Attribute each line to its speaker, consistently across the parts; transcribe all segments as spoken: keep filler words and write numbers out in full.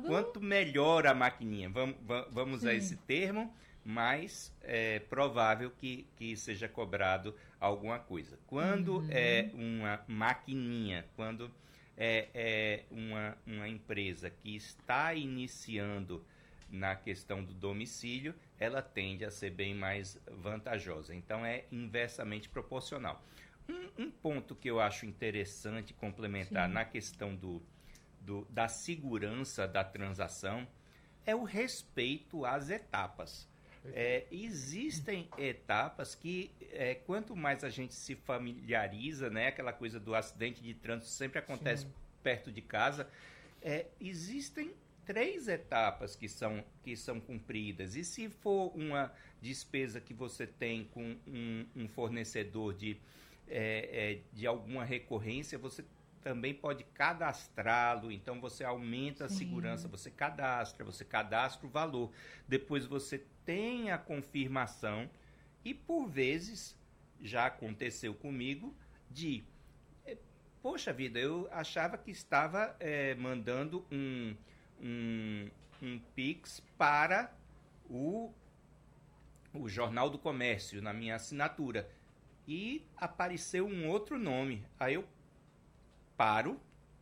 Speaker 1: quanto melhor a maquininha, vamos, vamos
Speaker 2: Sim.
Speaker 1: a esse termo, mais é provável que, que seja cobrado alguma coisa. Quando
Speaker 2: Uhum.
Speaker 1: é uma maquininha, quando é, é uma, uma empresa que está iniciando na questão do domicílio, ela tende a ser bem mais vantajosa. Então, é inversamente proporcional. Um, um ponto que eu acho interessante complementar
Speaker 2: Sim.
Speaker 1: na questão do, do, da segurança da transação é o respeito às etapas. É, existem etapas que, é, quanto mais a gente se familiariza, né, aquela coisa do acidente de trânsito sempre acontece Sim. perto de casa, é, existem três etapas que são, que são cumpridas. E se for uma despesa que você tem com um, um fornecedor de, é, é, de alguma recorrência, você também pode cadastrá-lo, então você aumenta a Sim. segurança, você cadastra, você cadastra o valor, depois você tem a confirmação e, por vezes, já aconteceu comigo, de, é, poxa vida, eu achava que estava é, mandando um, um, um Pix para o, o Jornal do Comércio, na minha assinatura, e apareceu um outro nome, aí eu paro,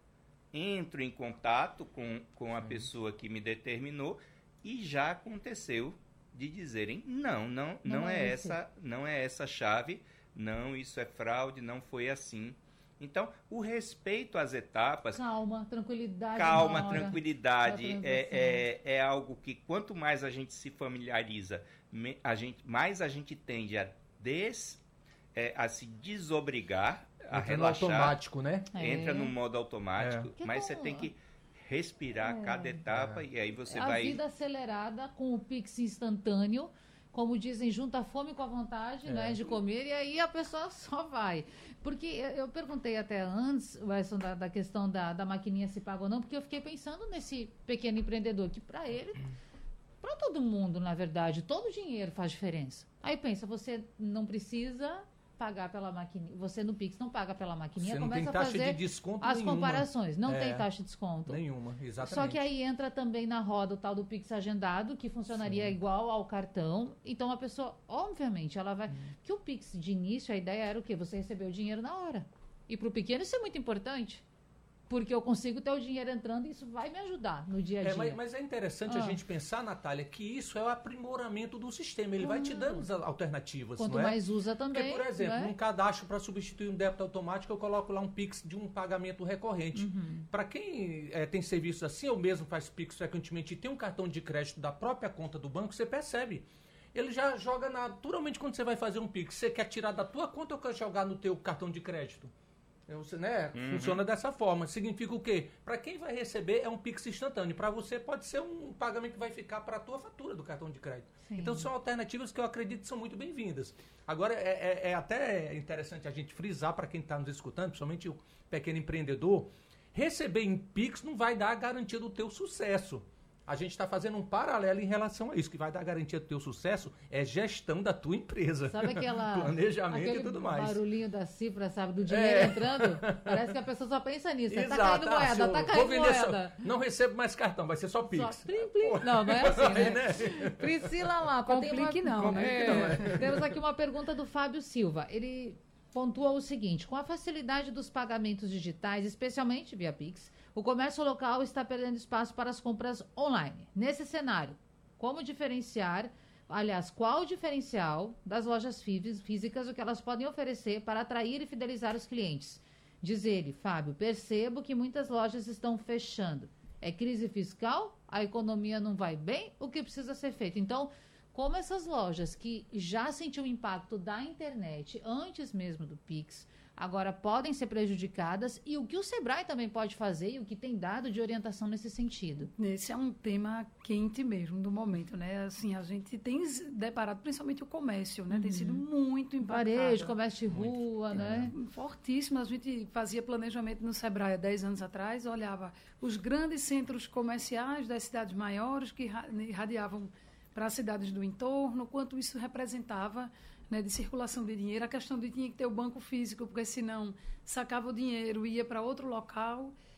Speaker 1: entro em contato com, com a Sim. pessoa que me determinou e já aconteceu de dizerem não, não, não, não é, é essa, não é essa chave, não, isso é fraude, não foi assim. Então, o respeito às etapas...
Speaker 2: Calma, tranquilidade.
Speaker 1: Calma, tranquilidade é, é, é algo que quanto mais a gente se familiariza, me, a gente, mais a gente tende a, des, é, a se desobrigar, a
Speaker 3: entra
Speaker 1: relaxar,
Speaker 3: no automático, né?
Speaker 1: Entra
Speaker 2: é.
Speaker 1: no modo automático,
Speaker 2: é.
Speaker 1: mas você tem que respirar é. cada etapa é. e aí você
Speaker 2: a
Speaker 1: vai...
Speaker 2: A vida acelerada com o Pix instantâneo, como dizem, junta a fome com a vontade é. né, de comer, e aí a pessoa só vai. Porque eu, eu perguntei até antes, Wesson, da, da questão da, da maquininha se paga ou não, porque eu fiquei pensando nesse pequeno empreendedor, que para ele... Para todo mundo, na verdade, todo dinheiro faz diferença. Aí pensa, você não precisa pagar pela maquininha, você no Pix não paga pela maquininha,
Speaker 3: você não
Speaker 2: começa
Speaker 3: tem taxa
Speaker 2: a fazer
Speaker 3: de desconto
Speaker 2: as
Speaker 3: nenhuma.
Speaker 2: comparações, não
Speaker 3: é,
Speaker 2: tem taxa de desconto.
Speaker 3: Nenhuma, exatamente.
Speaker 2: Só que aí entra também na roda o tal do Pix agendado, que funcionaria Sim. igual ao cartão. Então a pessoa, obviamente, ela vai... Hum. Que o Pix de início, a ideia era o quê? Você receber o dinheiro na hora. E para o pequeno isso é muito importante. Porque eu consigo ter o dinheiro entrando e isso vai me ajudar no dia a dia.
Speaker 3: É, mas, mas é interessante ah. a gente pensar, Natália, que isso é o aprimoramento do sistema. Ele ah. vai te dando as alternativas.
Speaker 2: Quanto
Speaker 3: não é?
Speaker 2: mais usa também.
Speaker 3: Porque, por exemplo,
Speaker 2: né?
Speaker 3: num cadastro para substituir um débito automático, eu coloco lá um Pix de um pagamento recorrente. Uhum. Para quem é, tem serviços assim, eu mesmo faço Pix frequentemente e tem um cartão de crédito da própria conta do banco, você percebe. Ele já joga naturalmente quando você vai fazer um Pix. Você quer tirar da tua conta ou quer jogar no teu cartão de crédito? Você, né, uhum. Funciona dessa forma. Significa o quê? Para quem vai receber é um Pix instantâneo. Para você pode ser um pagamento que vai ficar para a tua fatura do cartão de crédito. Sim. Então são alternativas que eu acredito que são muito bem-vindas. Agora é, é, é até interessante a gente frisar para quem está nos escutando, principalmente o pequeno empreendedor, receber em Pix não vai dar a garantia do teu sucesso. A gente está fazendo um paralelo em relação a isso. Que vai dar garantia do teu sucesso é gestão da tua empresa.
Speaker 2: Sabe aquela...
Speaker 3: planejamento e tudo mais.
Speaker 2: Barulhinho da cifra, sabe? Do dinheiro é. entrando. Parece que a pessoa só pensa nisso.
Speaker 3: Exato.
Speaker 2: Tá caindo moeda, ah, tá caindo moeda.
Speaker 3: Só, não recebo mais cartão, vai ser só Pix.
Speaker 2: Só plim, plim. Não, não é assim, né? né? Priscila lá. Complique uma... não, né? É. não é. Temos aqui uma pergunta do Fábio Silva. Ele pontua o seguinte: com a facilidade dos pagamentos digitais, especialmente via Pix, o comércio local está perdendo espaço para as compras online. Nesse cenário, como diferenciar, aliás, qual o diferencial das lojas físicas, o que elas podem oferecer para atrair e fidelizar os clientes? Diz ele, Fábio, percebo que muitas lojas estão fechando. É crise fiscal? A economia não vai bem? O que precisa ser feito? Então, como essas lojas que já sentiram o impacto da internet antes mesmo do Pix, agora podem ser prejudicadas, e o que o Sebrae também pode fazer e o que tem dado de orientação nesse sentido?
Speaker 4: Esse é um tema quente mesmo do momento, né? Assim, a gente tem deparado, principalmente o comércio, né? Uhum. Tem sido muito impactado.
Speaker 2: Varejo, comércio de rua, muito, né?
Speaker 4: É, fortíssimo. A gente fazia planejamento no Sebrae há dez anos atrás, olhava os grandes centros comerciais das cidades maiores que irradiavam para as cidades do entorno, quanto isso representava, né, de circulação de dinheiro. A questão de tinha que ter o banco físico, porque senão sacava o dinheiro e ia para outro local.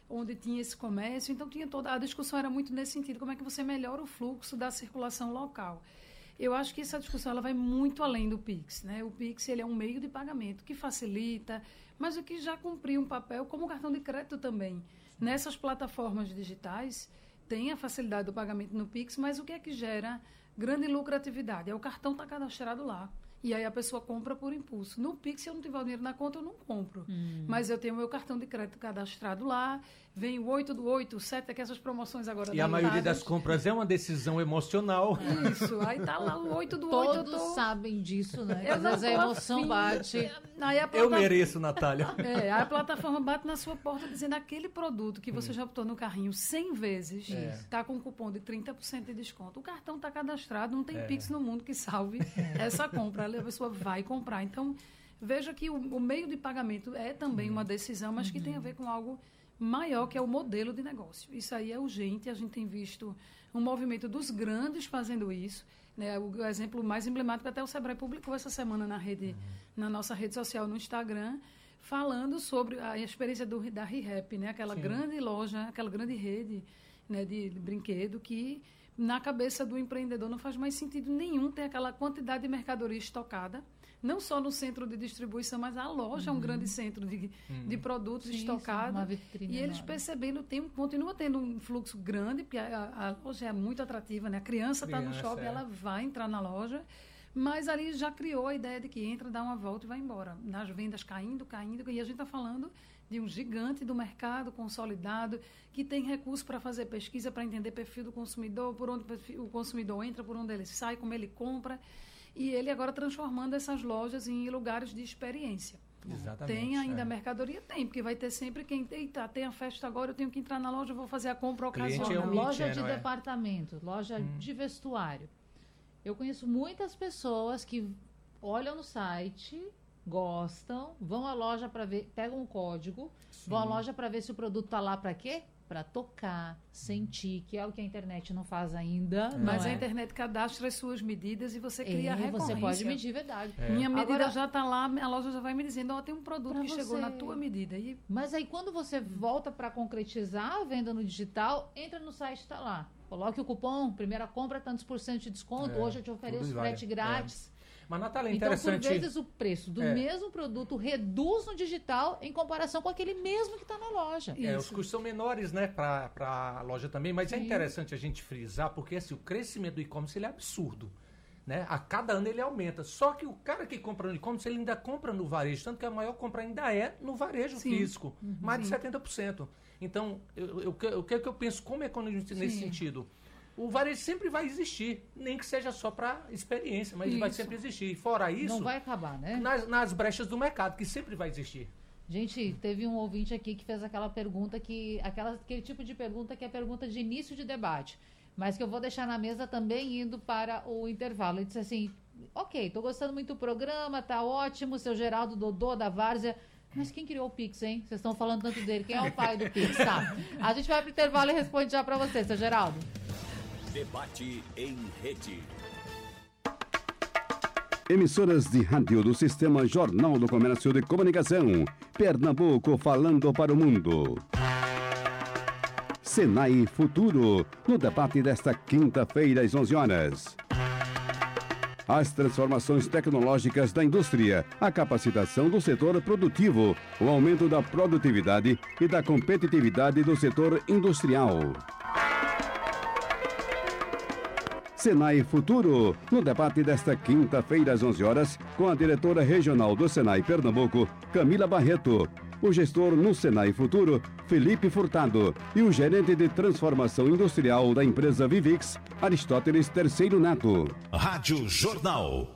Speaker 4: onde tinha esse comércio. Então, tinha toda a discussão era muito nesse sentido, como é que você melhora o fluxo da circulação local. Eu acho que essa discussão ela vai muito além do Pix, né? O Pix ele é um meio de pagamento que facilita, mas o que já cumpriu um papel como o cartão de crédito também. Nessas plataformas digitais, tem a facilidade do pagamento no Pix, mas o que é que gera grande lucratividade? É o cartão estar tá cadastrado lá. E aí a pessoa compra por impulso. No Pix, se eu não tiver o dinheiro na conta, eu não compro. Hum. Mas eu tenho o meu cartão de crédito cadastrado lá, vem o oito do oito, o sete, que essas promoções agora...
Speaker 3: E a maioria das compras é uma decisão emocional.
Speaker 4: Isso, aí tá lá o oito do
Speaker 2: oito.
Speaker 4: Todos
Speaker 2: tô... sabem disso, né? Às vezes a emoção afim. bate.
Speaker 4: Aí a plata...
Speaker 3: Eu mereço, Natália.
Speaker 4: É, a plataforma bate na sua porta dizendo aquele produto que você hum. já botou no carrinho cem vezes, está é. com um cupom de trinta por cento de desconto. O cartão está cadastrado, não tem é. Pix no mundo que salve é. essa compra. A pessoa vai comprar. Então, veja que o, o meio de pagamento é também hum. uma decisão, mas uhum. que tem a ver com algo maior, que é o modelo de negócio. Isso aí é urgente, a gente tem visto um movimento dos grandes fazendo isso, né? O, o exemplo mais emblemático, até o Sebrae publicou essa semana na rede, uhum. na nossa rede social, no Instagram, falando sobre a experiência do, da ReHap, né? Aquela Sim. grande loja, aquela grande rede, né, de, de brinquedo que, na cabeça do empreendedor, não faz mais sentido nenhum ter aquela quantidade de mercadoria estocada, não só no centro de distribuição, mas a loja é uhum. um grande centro de, uhum. de produtos Sim, estocados. E eles percebendo, tem, continua tendo um fluxo grande, porque a, a loja é muito atrativa, né? A criança está no shopping, é. ela vai entrar na loja, mas ali já criou a ideia de que entra, dá uma volta e vai embora. Nas vendas caindo, caindo, e a gente está falando de um gigante do mercado consolidado, que tem recurso para fazer pesquisa, para entender o perfil do consumidor, por onde o consumidor entra, por onde ele sai, como ele compra. E ele agora transformando essas lojas em lugares de experiência.
Speaker 3: Exatamente.
Speaker 4: Tem ainda
Speaker 3: é.
Speaker 4: mercadoria? Tem, porque vai ter sempre quem... Eita, tem a festa agora, eu tenho que entrar na loja, eu vou fazer a compra ocasional.
Speaker 2: É um loja de é? departamento, loja hum. de vestuário. Eu conheço muitas pessoas que olham no site, gostam, vão à loja para ver, pegam um código, Sim. vão à loja para ver se o produto está lá para quê? Para tocar, sentir, que é o que a internet não faz ainda.
Speaker 4: É. Mas a é? internet cadastra as suas medidas e você cria é, a recorrência.
Speaker 2: Você pode medir, verdade.
Speaker 4: É. Minha medida Agora, já está lá, a loja já vai me dizendo, ó, oh, tem um produto que você... chegou na tua medida. E...
Speaker 2: Mas aí quando você volta para concretizar a venda no digital, entra no site e está lá. Coloque o cupom, primeira compra, tantos por cento de desconto, é, hoje eu te ofereço frete grátis.
Speaker 3: É. Mas, Natália, é
Speaker 2: então,
Speaker 3: interessante...
Speaker 2: por vezes, o preço do
Speaker 3: é.
Speaker 2: mesmo produto reduz no digital em comparação com aquele mesmo que está na loja.
Speaker 3: É, os custos são menores, né, para a loja também, mas Sim. é interessante a gente frisar, porque assim, o crescimento do e-commerce ele é absurdo. Né? A cada ano ele aumenta. Só que o cara que compra no e-commerce, ele ainda compra no varejo, tanto que a maior compra ainda é no varejo Sim. físico, uhum. mais de setenta por cento. Então, o que eu, eu, eu penso como economista nesse sentido? O varejo sempre vai existir, nem que seja só para experiência, mas isso. vai sempre existir. Fora isso...
Speaker 2: Não vai acabar, né?
Speaker 3: Nas, nas brechas do mercado, que sempre vai existir.
Speaker 2: Gente, teve um ouvinte aqui que fez aquela pergunta, que aquela, aquele tipo de pergunta que é pergunta de início de debate, mas que eu vou deixar na mesa também indo para o intervalo. Ele disse assim, ok, tô gostando muito do programa, tá ótimo, seu Geraldo Dodô da Várzea, mas quem criou o Pix, hein? Vocês estão falando tanto dele, quem é o pai do Pix, tá? A gente vai pro intervalo e responde já para você, seu Geraldo.
Speaker 5: Debate em rede.
Speaker 6: Emissoras de rádio do Sistema Jornal do Comércio de Comunicação. Pernambuco falando para o mundo. Senai Futuro, no debate desta quinta-feira às onze horas. As transformações tecnológicas da indústria, a capacitação do setor produtivo, o aumento da produtividade e da competitividade do setor industrial. Senai Futuro, no debate desta quinta-feira às onze horas, com a diretora regional do Senai Pernambuco, Camila Barreto, o gestor no Senai Futuro, Felipe Furtado, e o gerente de transformação industrial da empresa Vivix, Aristóteles Terceiro Neto.
Speaker 5: Rádio Jornal.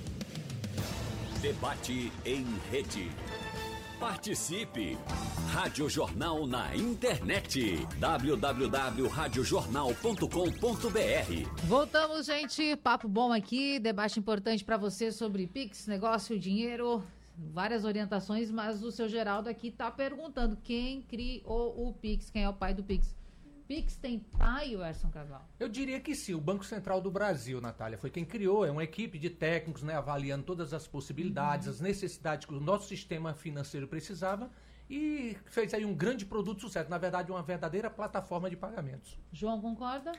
Speaker 5: Debate em rede. Participe! Rádio Jornal na internet. w w w ponto rádio jornal ponto com ponto b r.
Speaker 2: Voltamos, gente. Papo bom aqui. Debate importante para você sobre Pix, negócio, dinheiro, várias orientações, mas o seu Geraldo aqui está perguntando quem criou o Pix, quem é o pai do Pix. Pix tem pai, Werson Carvalho?
Speaker 3: Eu diria que sim. O Banco Central do Brasil, Natália, foi quem criou. É uma equipe de técnicos, né, avaliando todas as possibilidades, uhum. as necessidades que o nosso sistema financeiro precisava. e fez aí um grande produto de sucesso. Na verdade, uma verdadeira plataforma de pagamentos.
Speaker 2: João, concorda?